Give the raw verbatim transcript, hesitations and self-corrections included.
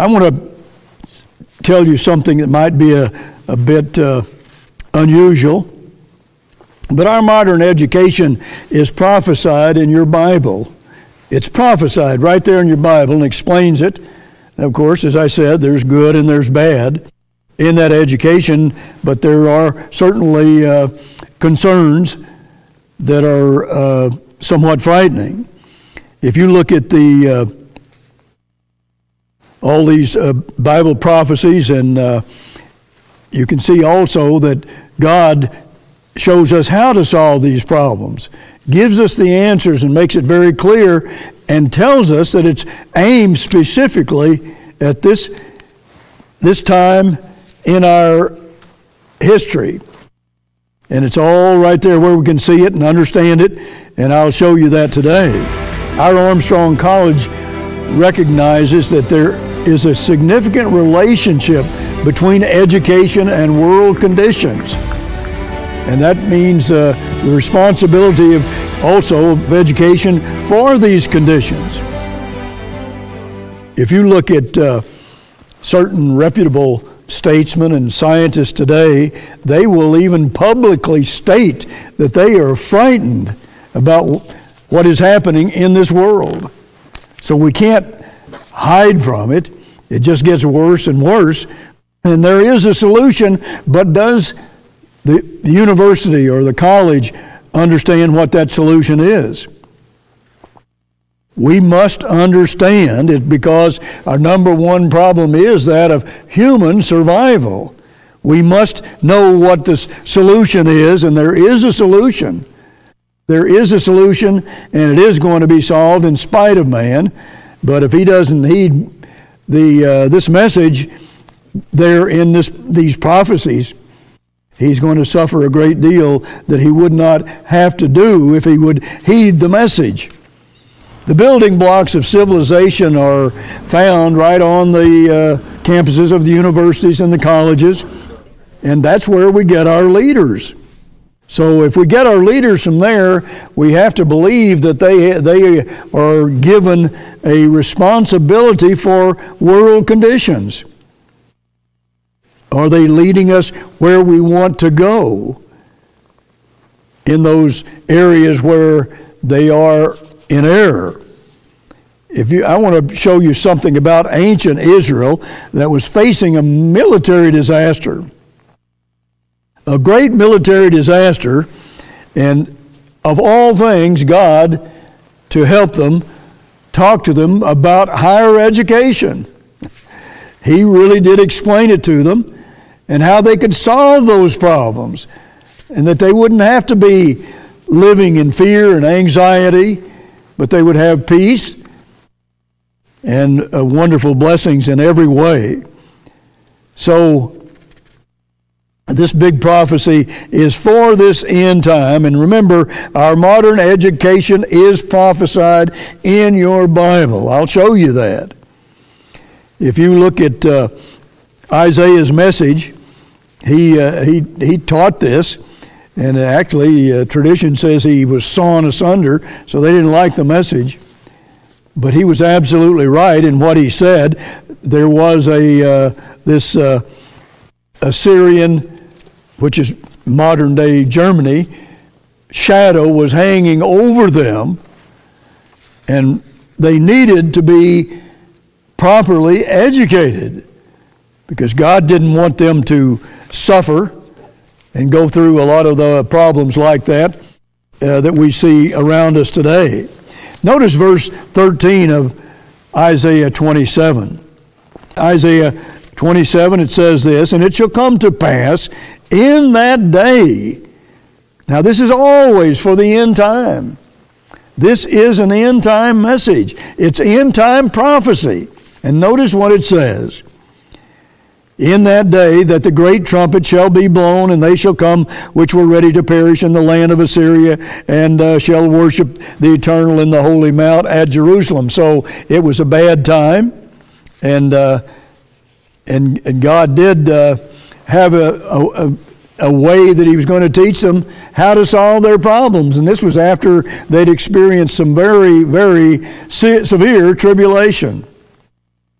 I want to tell you something that might be a, a bit uh, unusual, but our modern education is prophesied in your Bible. It's prophesied right there in your Bible and explains it. And of course, as I said, there's good and there's bad in that education, but there are certainly uh, concerns that are uh, somewhat frightening. If you look at the uh, all these uh, Bible prophecies, and uh, you can see also that God shows us how to solve these problems, gives us the answers and makes it very clear, and tells us that it's aimed specifically at this, this time in our history. And it's all right there where we can see it and understand it, and I'll show you that today. Our Armstrong College recognizes that there is a significant relationship between education and world conditions. And that means uh, the responsibility of also of education for these conditions. If you look at uh, certain reputable statesmen and scientists today, they will even publicly state that they are frightened about what is happening in this world. So we can't hide from it. It just gets worse and worse. And there is a solution, but does the university or the college understand what that solution is? We must understand it, because our number one problem is that of human survival. We must know what the solution is, and there is a solution. There is a solution, and it is going to be solved in spite of man. But if he doesn't heed the uh, this message there in this these prophecies, he's going to suffer a great deal that he would not have to do if he would heed the message. The building blocks of civilization are found right on the uh, campuses of the universities and the colleges, and that's where we get our leaders. So if we get our leaders from there, we have to believe that they they are given a responsibility for world conditions. Are they leading us where we want to go in those areas where they are in error? If you, I want to show you something about ancient Israel that was facing a military disaster. A great military disaster, and of all things, God, to help them, talked to them about higher education. He really did explain it to them and how they could solve those problems, and that they wouldn't have to be living in fear and anxiety, but they would have peace and uh, wonderful blessings in every way. So this big prophecy is for this end time. And remember, our modern education is prophesied in your Bible. I'll show you that. If you look at uh, Isaiah's message, he, uh, he, he taught this. And actually, uh, tradition says he was sawn asunder, so they didn't like the message. But he was absolutely right in what he said. There was a uh, this uh, Assyrian, which is modern-day Germany, shadow was hanging over them, and they needed to be properly educated, because God didn't want them to suffer and go through a lot of the problems like that uh, that we see around us today. Notice verse thirteen of Isaiah twenty-seven. Isaiah twenty-seven, it says this, "And it shall come to pass in that day." Now this is always for the end time. This is an end time message. It's end time prophecy. And notice what it says. "In that day that the great trumpet shall be blown, and they shall come which were ready to perish in the land of Assyria, and uh, shall worship the Eternal in the holy mount at Jerusalem." So it was a bad time, and uh, and, and God did uh, have a, a, a way that He was going to teach them how to solve their problems. And this was after they'd experienced some very, very se- severe tribulation.